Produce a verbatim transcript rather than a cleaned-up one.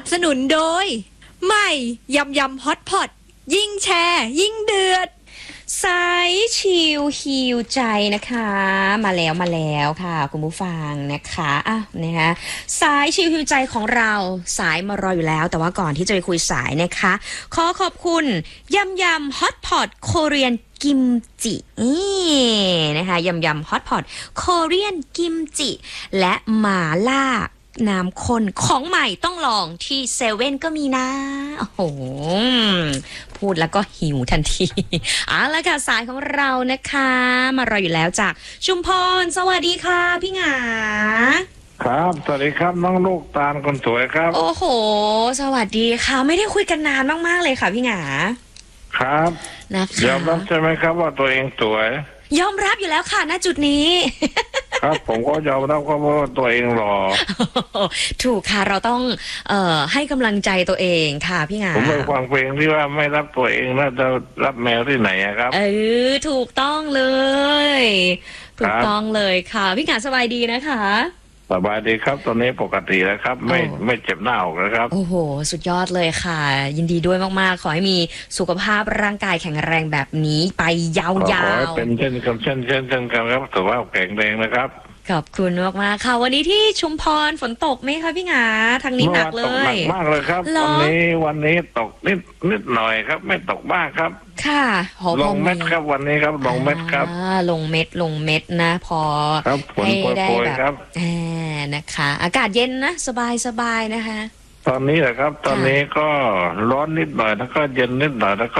สนุนโดยใหม่ยำยำฮอตพอตยิ่งแชร์ยิ่งเดือดสายชิลฮิวใจนะคะมาแล้วมาแล้วค่ะคุณผู้ฟังนะคะอ่ะนะคะสายชิลฮิวใจของเราสายมารออยู่แล้วแต่ว่าก่อนที่จะไปคุยสายนะคะขอขอบคุณยำยำฮอตพอตโคเรียนกิมจินี่นะคะยำยำฮอตพอตโคเรียนกิมจิและหม่าล่าน้ำข้นของใหม่ต้องลองที่เซเว่นก็มีนะโอ้โหพูดแล้วก็หิวทันทีเอาละค่ะสายของเรานะคะมารออยู่แล้วจากชุมพรสวัสดีค่ะพี่หงาครับสวัสดีครับน้องลูกตาลคนสวยครับโอ้โหสวัสดีค่ะไม่ได้คุยกันนานมากๆเลยค่ะพี่หงาครับนะคะยอมรับใช่ไหมครับว่าตัวเองสวยยอมรับอยู่แล้วค่ะณจุดนี้ครับผมก็ยอมรับว่าตัวเองหล่อถูกค่ะเราต้องเอ่อให้กำลังใจตัวเองค่ะพี่หงาผมไปฟังเพลงที่ว่าไม่รับตัวเองแล้วจะรับแมวที่ไหนครับเออถูกต้องเลยถูกต้องเลยค่ะพี่หงาสบายดีนะคะสบายดีครับตอนนี้ปกติแล้วครับไม่ไม่เจ็บหน้าอกแล้วครับโอ้โหสุดยอดเลยค่ะยินดีด้วยมากๆขอให้มีสุขภาพร่างกายแข็งแรงแบบนี้ไปยาวๆขอให้เป็นเช่นกันเช่นเช่นเช่นกันครับสุขภาพแข็งแรงนะครับขอบคุณมากๆค่ะวันนี้ที่ชุมพรฝนตกไหมคะพี่หงาทางนี้หนักเลยตกหนักมากเลยครับวันนี้วันนี้ตกนิดนิดหน่อยครับไม่ตกมากครับค่ะลงเม็ดครับวันนี้ครับลงเม็ดครับลงเม็ดลงเม็ดนะพอให้ได้แบบนะคะอากาศเย็นนะสบายสบายนะคะตอนนี้แหละครับตอนนี้ก็ร้อนนิดหน่อยแล้วก็เย็นนิดหน่อยแล้วก็